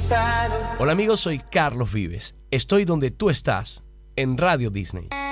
Hola amigos, soy Carlos Vives. Estoy donde tú estás, en Radio Disney.